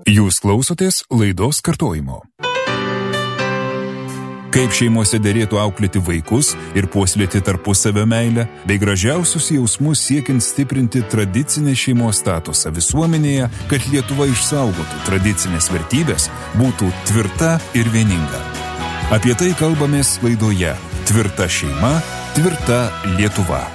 Jūs klausotės laidos kartojimo. Kaip šeimose derėtų auklėti vaikus ir puoselėti tarpusavio meilę, bei gražiausius jausmus siekiant stiprinti tradicinę šeimos statusą visuomenėje, kad Lietuva išsaugotų tradicinės vertybės, būtų tvirta ir vieninga. Apie tai kalbamės laidoje Tvirta šeima, tvirta Lietuva.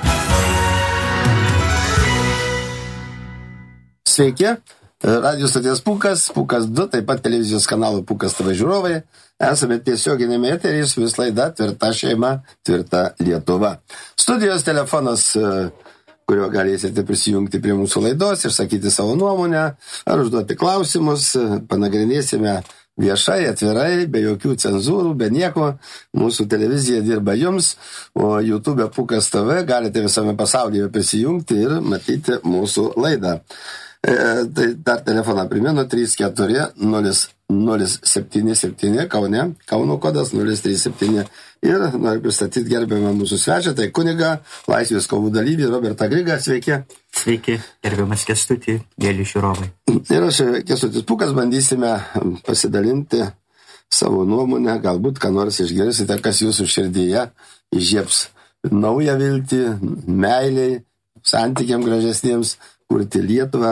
Sveiki, radio stoties Pūkas 2, taip pat televizijos kanalo Pūkas TV žiūrovai. Esame tiesioginėme eteryje su vis laida Tvirta šeima, tvirta Lietuva. Studijos telefonas, kurio galėsite prisijungti prie mūsų laidos ir sakyti savo nuomonę, ar užduoti klausimus, panagrinėsime viešai, atvirai, be jokių cenzūrų, be nieko. Mūsų televizija dirba jums, o YouTube Pūkas TV galite visame pasaulyje prisijungti ir matyti mūsų laidą. Tai dar telefoną primenu 34077 Kaune, Kauno kodas 037. Ir noriu pristatyti gerbiamą mūsų svečią, tai kuniga, Laisvės kovų dalyvį Robertą Grigą. Sveiki. Sveiki, gerbiamas Kęstutį, mėly žiūrovai. Ir aš, Kęstutis Pūkas, bandysime pasidalinti savo nuomonę, galbūt ką nors išgirsite, kas jūsų širdyje įžiebs naują viltį, meiliai, santykiam gražesniems, kurti Lietuvą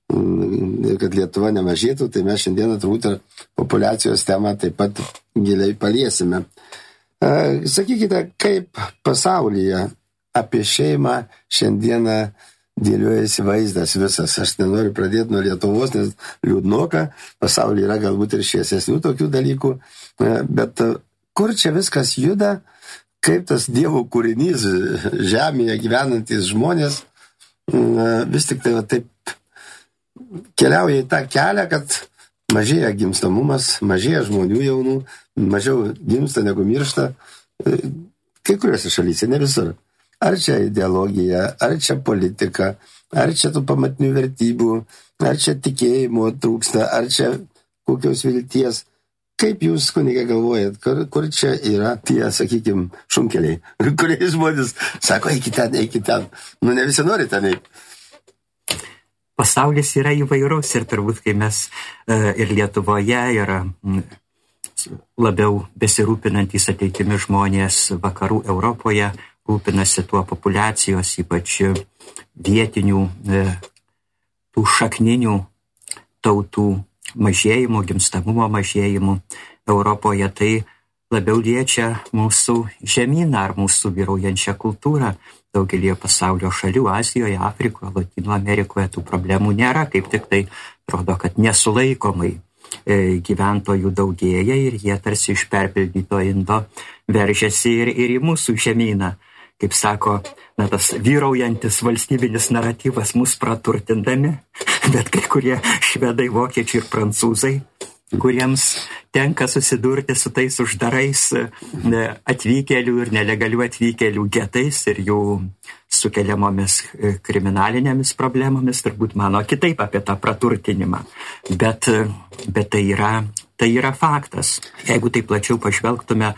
ir kad Lietuva nemažėtų, tai mes šiandieną turbūt ir populiacijos temą taip pat giliai paliesime. Sakykite, kaip pasaulyje apie šeimą šiandieną dėliojasi vaizdas visas. Aš nenoriu pradėti nuo Lietuvos, nes liūdnoka, pasaulyje yra galbūt ir šviesesnių tokių dalykų, bet kur čia viskas juda, kaip tas Dievo kūrinys, žemėje gyvenantys žmonės, vis tik tai taip keliauja į tą kelią, kad mažėja gimstamumas, mažėja žmonių jaunų, mažiau gimsta negu miršta. Kai kuriuose šalyse, ne visur. Ar čia ideologija, ar čia politika, ar čia tų pamatinių vertybių, ar čia tikėjimo trūksta, ar čia kokios vilties. Kaip jūs, kunige, galvojat, kur čia yra tie, sakykime, šunkeliai, kurie žmonės sako, eikit ten. Nu, ne visi nori ten eiti. Pasaulis yra įvairus ir turbūt, kai mes ir Lietuvoje yra labiau besirūpinantys ateitimi žmonės vakarų Europoje, rūpinasi tuo populiacijos, ypač vietinių, tų šakninių tautų mažėjimu, gimstamumo mažėjimu Europoje, tai labiau liečia mūsų žemyną ar mūsų vyraujančią kultūrą. Daugelį pasaulio šalių, Azijoje, Afrikoje, Latino Amerikoje tų problemų nėra, kaip tik tai rodo, kad nesulaikomai gyventojų daugėja ir jie tarsi iš perpildyto indo veržiasi ir į mūsų žemyną. Kaip sako, tas vyraujantis valstybinis naratyvas mus praturtindami, bet kai kurie švedai, vokiečiai ir prancūzai, kuriems tenka susidurti su tais uždarais atvykėlių ir nelegalių atvykėlių getais ir jų sukeliamomis kriminalinėmis problemomis, turbūt mano kitaip apie tą praturtinimą. Bet tai yra faktas. Jeigu tai plačiau pažvelgtume,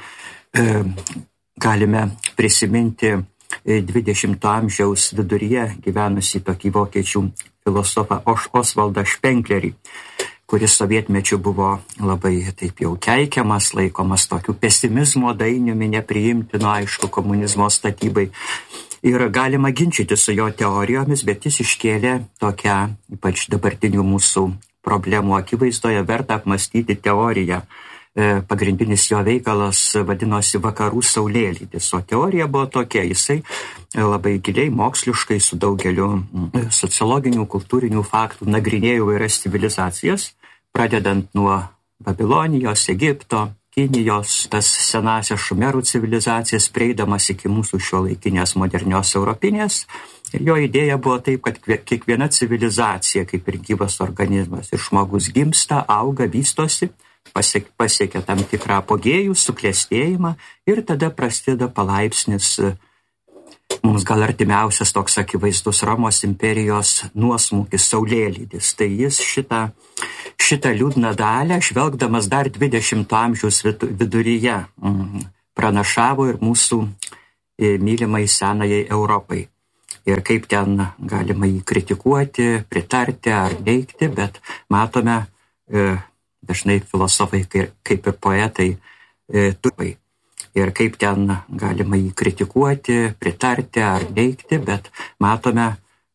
galime prisiminti 20 amžiaus viduryje gyvenusį tokį vokiečių filosofą Osvaldą Špenklerį, kuris sovietmečiu buvo labai taip jau keikiamas, laikomas tokiu pesimizmo dainiumi, nepriimtino, aišku, komunizmo statybai. Ir galima ginčyti su jo teorijomis, bet jis iškėlė tokią, ypač dabartinių mūsų problemų akivaizdoje, verta apmastyti teoriją. Pagrindinis jo veikalas vadinosi Vakarų saulėlydis, o teorija buvo tokia, jisai labai giliai moksliškai su daugeliu sociologinių, kultūrinių faktų nagrinėjo įvairias civilizacijas, pradedant nuo Babilonijos, Egipto, Kinijos, tas senasias šumerų civilizacijas, prieidamas iki mūsų šiuolaikinės modernios europinės. Ir jo idėja buvo taip, kad kiekviena civilizacija, kaip ir gyvas organizmas, ir žmogus gimsta, auga, vystosi, pasiekia tam tikrą apogėjų, suklestėjimą ir tada prasideda palaipsnis mums gal artimiausias toks akivaizdus Romos imperijos nuosmukis saulėlydis. Tai jis šitą liūdną dalę, žvelgdamas dar 20 amžiaus viduryje, pranašavo ir mūsų mylimai senajai Europai. Ir kaip ten galima jį kritikuoti, pritarti ar neigti, bet matome dažnai filosofai kaip ir poetai turi. Ir kaip ten galima jį kritikuoti, pritarti ar neigti, bet matome,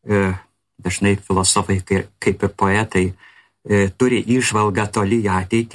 dažnai filosofai kaip ir poetai turi įžvalgą toli į ateitį.